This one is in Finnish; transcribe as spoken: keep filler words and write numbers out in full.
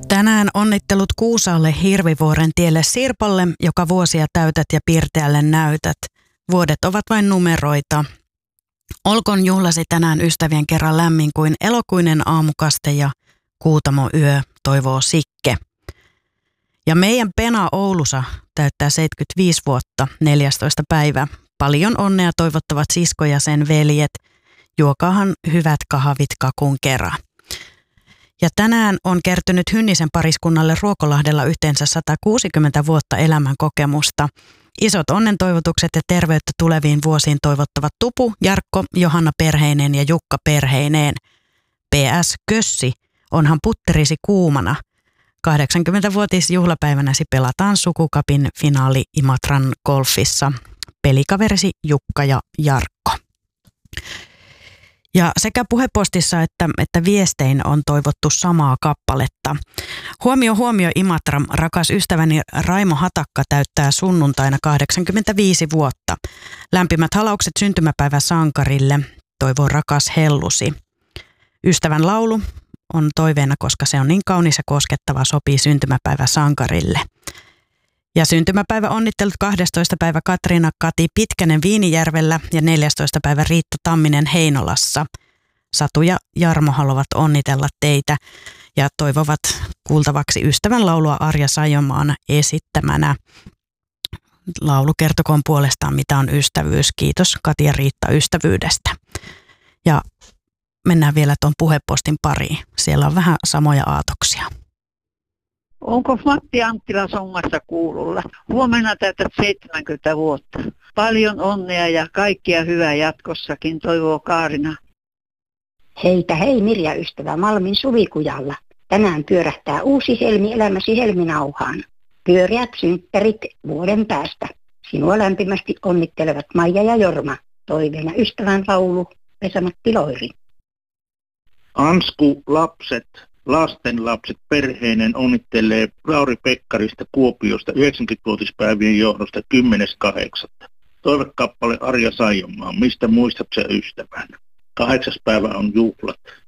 Tänään onnittelut Kuusaalle Hirvivuoren tielle Sirpalle, joka vuosia täytät ja Pirteälle näytät. Vuodet ovat vain numeroita. Olkoon juhlasi tänään ystävien kerran lämmin kuin elokuinen aamukaste ja Kuutamo yö, toivoo Sikke. Ja meidän Pena Oulusa täyttää seitsemänkymmentäviisi vuotta, neljästoista päivä. Paljon onnea toivottavat sisko ja sen veljet. Juokaahan hyvät kahvit kakun kerran. Ja tänään on kertynyt Hynnisen pariskunnalle Ruokolahdella yhteensä sata kuusikymmentä vuotta elämän kokemusta. Isot onnen toivotukset ja terveyttä tuleviin vuosiin toivottavat Tupu, Jarkko, Johanna perheineen ja Jukka perheineen. P S. Kössi, onhan putterisi kuumana. kahdeksankymmentävuotisjuhlapäivänäsi pelataan Sukukapin finaali Imatran golfissa. Pelikaverisi Jukka ja Jarkko. Ja sekä puhepostissa että, että viestein on toivottu samaa kappaletta. Huomio, huomio Imatra, rakas ystäväni Raimo Hatakka täyttää sunnuntaina kahdeksankymmentäviisi vuotta. Lämpimät halaukset syntymäpäivä sankarille, toivoo rakas Hellusi. Ystävän laulu on toiveena, koska se on niin kaunis ja koskettava, sopii syntymäpäivä sankarille. Ja syntymäpäivä onnittelut kahdestoista päivä Katriina Kati Pitkänen Viinijärvellä ja neljästoista päivä Riitta Tamminen Heinolassa. Satu ja Jarmo haluavat onnitella teitä ja toivovat kuultavaksi ystävän laulua Arja Sajomaan esittämänä. Laulu kertokoon puolestaan, mitä on ystävyys. Kiitos Kati ja Riitta ystävyydestä. Ja mennään vielä tuon puhepostin pariin. Siellä on vähän samoja aatoksia. Onko Matti Anttila songassa kuulolla? Huomenna täytät seitsemänkymmentä vuotta. Paljon onnea ja kaikkia hyvää jatkossakin, toivoo Kaarina. Heitä hei Mirja ystävä Malmin Suvikujalla. Tänään pyörähtää uusi helmi elämäsi helminauhaan. Pyöreät synttärit vuoden päästä. Sinua lämpimästi onnittelevat Maija ja Jorma. Toiveena ystävän laulu Vesa-Matti Loiri. Ansku lapset. Lastenlapset perheinen onnittelee Lauri Pekkarista Kuopiosta yhdeksänkymmenvuotispäivien johdosta kymmenes kahdeksatta Toivekappale Arja Saijonmaa, mistä muistat sä ystävän? Kahdeksas päivä on juhlat.